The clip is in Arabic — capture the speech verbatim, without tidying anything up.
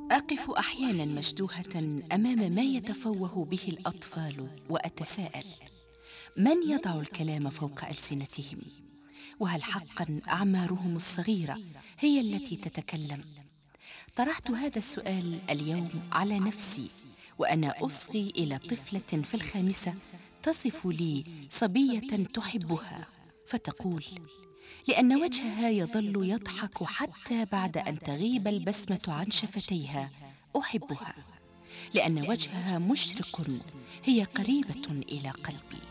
أقف أحياناً مشدوهة أمام ما يتفوه به الأطفال وأتساءل: من يضع الكلام فوق ألسنتهم؟ وهل حقاً أعمارهم الصغيرة هي التي تتكلم؟ طرحت هذا السؤال اليوم على نفسي وأنا أصغي إلى طفلة في الخامسة تصف لي صبية تحبها، فتقول: لأن وجهها يظل يضحك حتى بعد أن تغيب البسمة عن شفتيها أحبها، لأن وجهها مشرق، هي قريبة إلى قلبي.